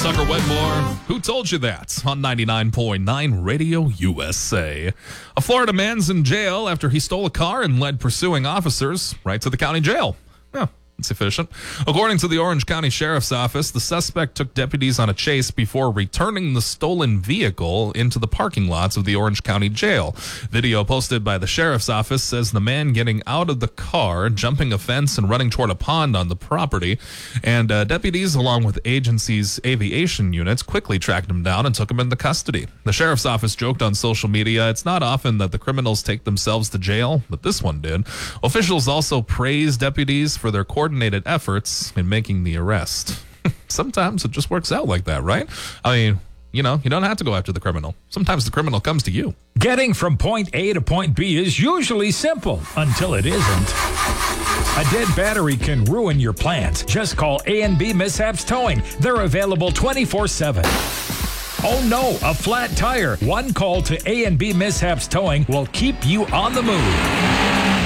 Tucker Wedmore, Who Told You That? On 99.9 Radio USA. A Florida man's in jail after he stole a car and led pursuing officers right to the county jail. Yeah, it's efficient. According to the Orange County Sheriff's Office, the suspect took deputies on a chase before returning the stolen vehicle into the parking lots of the Orange County Jail. Video posted by the Sheriff's Office says the man getting out of the car, jumping a fence, and running toward a pond on the property. And deputies, along with the agency's aviation units, quickly tracked him down and took him into custody. The Sheriff's Office joked on social media, it's not often that the criminals take themselves to jail, but this one did. Officials also praised deputies for their coordinated efforts in making the arrest. Sometimes it just works out like that, right? I mean, you know, you don't have to go after the criminal. Sometimes the criminal comes to you. Getting from point A to point B is usually simple until it isn't. A dead battery can ruin your plans. Just call A&B Mishaps Towing. They're available 24/7. Oh no, a flat tire. One call to A&B Mishaps Towing will keep you on the move.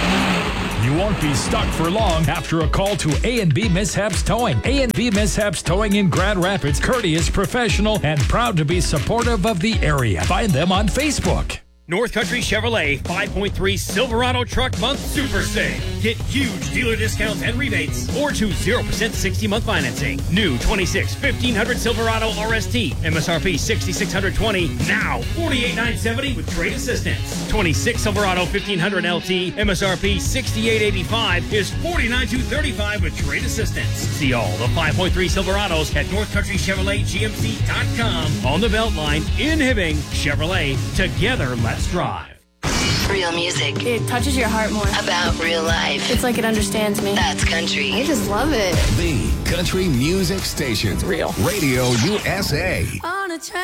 You won't be stuck for long after a call to A&B Mishaps Towing. A&B Mishaps Towing in Grand Rapids, courteous, professional, and proud to be supportive of the area. Find them on Facebook. North Country Chevrolet 5.3 Silverado Truck Month Super Sale. Get huge dealer discounts and rebates or to 0% 60-month financing. New 26 1500 Silverado RST, MSRP $6,620, now $48,970 with trade assistance. 26 Silverado 1500 LT, MSRP $68,885 is $49,235 with trade assistance. See all the 5.3 Silverados at NorthCountryChevroletGMC.com. On the Beltline in Hibbing, Chevrolet, together let's drive. Real music. It touches your heart more. About real life. It's like it understands me. That's country. I just love it. The country music station. It's real. Radio USA. On a train.